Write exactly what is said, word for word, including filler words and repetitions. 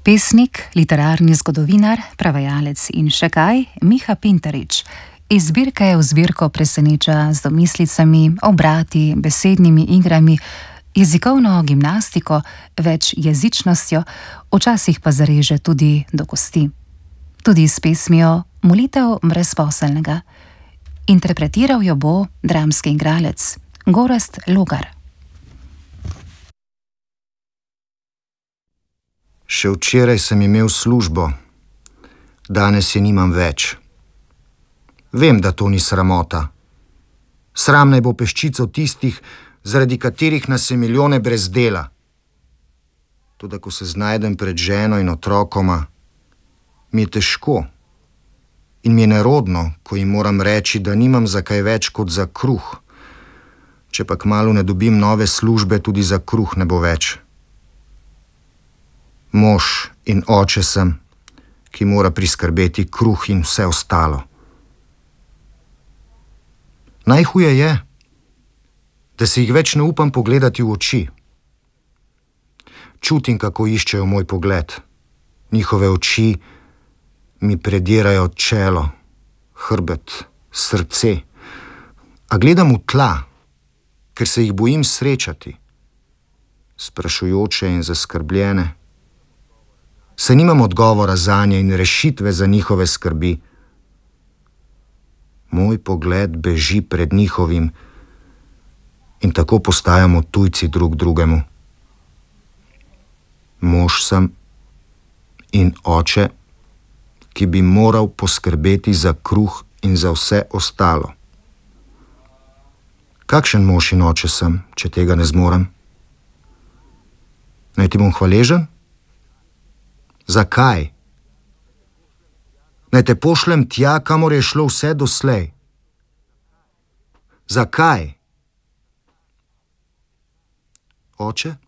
Pesnik, literarni zgodovinar, prevajalec in še kaj, Miha Pintarič. Iz zbirke v zbirko preseneča z domislicami, obrati, besednimi igrami, jezikovno gimnastiko, večjezičnostjo, včasih pa zareže tudi do kosti. Tudi s pesmijo Molitev brezposelnega. Interpretiral jo bo dramski igralec Gorazd Logar. Še včeraj sem imel službo, danes je nimam več. Vem, da to ni sramota. Sram naj bo peščico tistih, zaradi katerih nas je milijone brez dela. Toda ko se znajdem pred ženo in otrokoma, mi je težko in mi je nerodno, ko jim moram reči, da nimam za kaj več kot za kruh. Če pa kmalu ne dobim nove službe, tudi za kruh ne bo več. Mož in oče sem, ki mora priskrbeti kruh in vse ostalo. Najhuje je, da se jih več ne upam pogledati v oči. Čutim, kako iščejo moj pogled. Njihove oči mi predirajo čelo, hrbet, srce. A gledam v tla, ker se jih bojim srečati. Sprašujoče in zaskrbljene. Se nimam odgovora zanje in rešitve za njihove skrbi. Moj pogled beži pred njihovim in tako postajamo tujci drug drugemu. Mož sem in oče, ki bi moral poskrbeti za kruh in za vse ostalo. Kakšen mož in oče sem, če tega ne zmorem? Naj ti bom hvaležen? Zakaj? Naj te pošljem tja, kamor je šlo vse doslej. Zakaj? Oče?